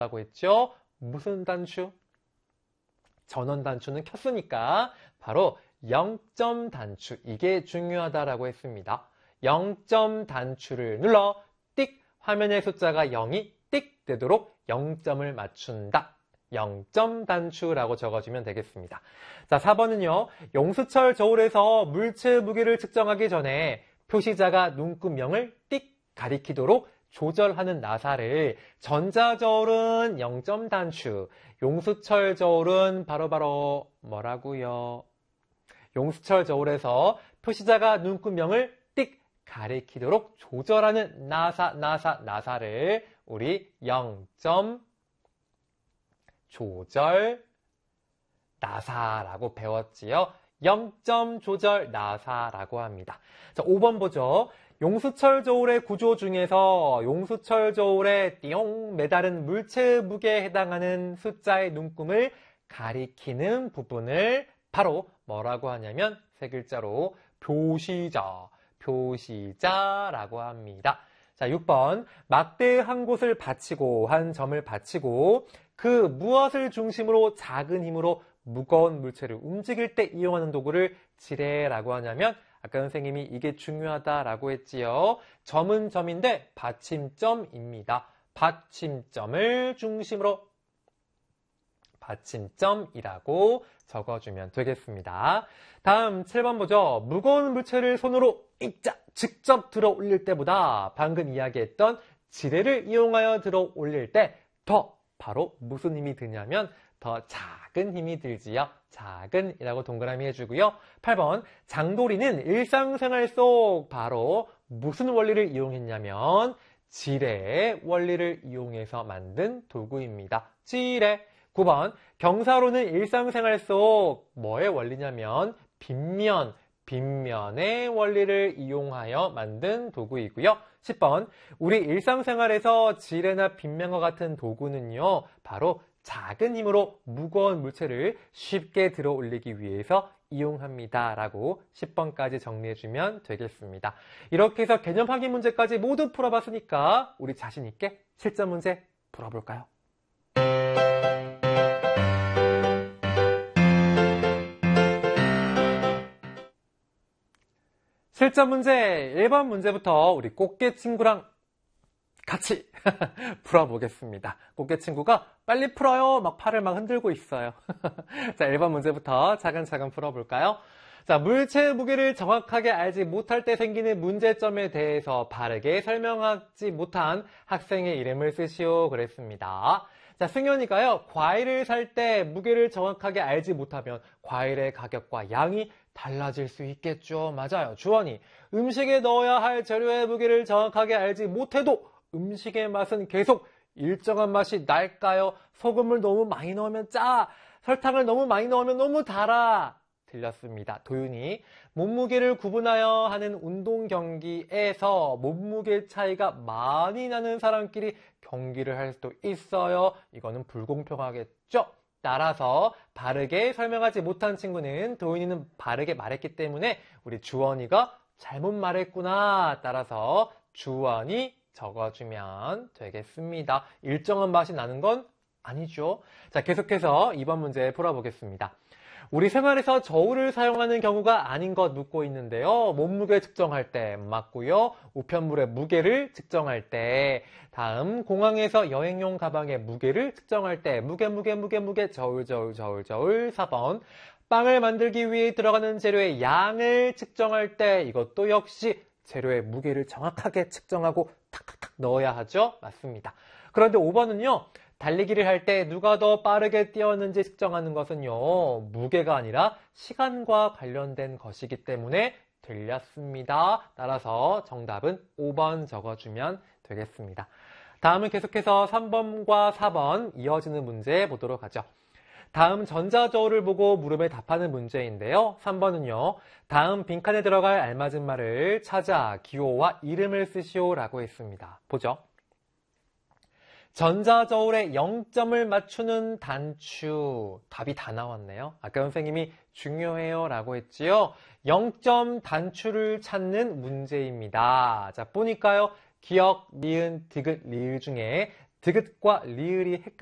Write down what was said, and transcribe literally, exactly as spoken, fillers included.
라고 했죠? 무슨 단추? 전원 단추는 켰으니까 바로 영 점 단추, 이게 중요하다라고 했습니다. 영 점 단추를 눌러 띡, 화면의 숫자가 영이 띡 되도록 영 점을 맞춘다. 영 점 단추라고 적어주면 되겠습니다. 자, 사 번은요. 용수철 저울에서 물체 무게를 측정하기 전에 표시자가 눈금명을 띡 가리키도록 조절하는 나사를 전자저울은 영 점 단추, 용수철 저울은 바로바로 뭐라고요? 용수철 저울에서 표시자가 눈금명을 띡 가리키도록 조절하는 나사, 나사, 나사를 우리 영 점 조절 나사라고 배웠지요. 영 점 조절 나사라고 합니다. 자, 오 번 보죠. 용수철 저울의 구조 중에서 용수철 저울에 띠용 매달은 물체 무게에 해당하는 숫자의 눈금을 가리키는 부분을 바로 뭐라고 하냐면 세 글자로 표시자, 표시자라고 합니다. 자, 육 번 막대 한 곳을 받치고 한 점을 받치고 그 무엇을 중심으로 작은 힘으로 무거운 물체를 움직일 때 이용하는 도구를 지뢰라고 하냐면 아까 선생님이 이게 중요하다라고 했지요. 점은 점인데 받침점입니다. 받침점을 중심으로 받침점이라고 적어주면 되겠습니다. 다음 칠 번 보죠. 무거운 물체를 손으로 익자 직접 들어 올릴 때보다 방금 이야기했던 지뢰를 이용하여 들어 올릴 때 더 바로 무슨 힘이 드냐면 더 작은 힘이 들지요. 작은 이라고 동그라미 해주고요. 팔 번 장도리는 일상생활 속 바로 무슨 원리를 이용했냐면 지뢰의 원리를 이용해서 만든 도구입니다. 지뢰. 구 번 경사로는 일상생활 속 뭐의 원리냐면 빗면, 빗면의 원리를 이용하여 만든 도구이고요. 십 번 우리 일상생활에서 지뢰나 빗면과 같은 도구는요. 바로 작은 힘으로 무거운 물체를 쉽게 들어 올리기 위해서 이용합니다. 라고 십 번까지 정리해주면 되겠습니다. 이렇게 해서 개념 확인 문제까지 모두 풀어봤으니까 우리 자신 있게 실전 문제 풀어볼까요? 실전 문제 일 번 문제부터 우리 꽃게 친구랑 같이 풀어보겠습니다. 꽃게 친구가 빨리 풀어요. 막 팔을 막 흔들고 있어요. 자, 일 번 문제부터 차근차근 풀어볼까요? 자, 물체의 무게를 정확하게 알지 못할 때 생기는 문제점에 대해서 바르게 설명하지 못한 학생의 이름을 쓰시오 그랬습니다. 자, 승현이가요, 과일을 살 때 무게를 정확하게 알지 못하면 과일의 가격과 양이 달라질 수 있겠죠. 맞아요. 주원이 음식에 넣어야 할 재료의 무게를 정확하게 알지 못해도 음식의 맛은 계속 일정한 맛이 날까요? 소금을 너무 많이 넣으면 짜, 설탕을 너무 많이 넣으면 너무 달아. 들렸습니다. 도윤이 몸무게를 구분하여 하는 운동 경기에서 몸무게 차이가 많이 나는 사람끼리 경기를 할 수도 있어요. 이거는 불공평하겠죠? 따라서 바르게 설명하지 못한 친구는 도윤이는 바르게 말했기 때문에 우리 주원이가 잘못 말했구나. 따라서 주원이 적어주면 되겠습니다. 일정한 맛이 나는 건 아니죠. 자, 계속해서 이 번 문제 풀어보겠습니다. 우리 생활에서 저울을 사용하는 경우가 아닌 것 묻고 있는데요. 몸무게 측정할 때 맞고요. 우편물의 무게를 측정할 때, 다음 공항에서 여행용 가방의 무게를 측정할 때 무게 무게 무게 무게 저울 저울 저울 저울. 사 번 빵을 만들기 위해 들어가는 재료의 양을 측정할 때 이것도 역시 재료의 무게를 정확하게 측정하고 탁탁탁 넣어야 하죠. 맞습니다. 그런데 오 번은요. 달리기를 할 때 누가 더 빠르게 뛰었는지 측정하는 것은요. 무게가 아니라 시간과 관련된 것이기 때문에 틀렸습니다. 따라서 정답은 오 번 적어주면 되겠습니다. 다음은 계속해서 삼 번과 사 번 이어지는 문제 보도록 하죠. 다음 전자저울을 보고 물음에 답하는 문제인데요. 삼 번은요. 다음 빈칸에 들어갈 알맞은 말을 찾아 기호와 이름을 쓰시오 라고 했습니다. 보죠. 전자저울에 영 점을 맞추는 단추. 답이 다 나왔네요. 아까 선생님이 중요해요 라고 했지요. 영 점 단추를 찾는 문제입니다. 자, 보니까요. 기역, 니은, 디귿, 리을 중에 디귿과 리을이 헷갈려요.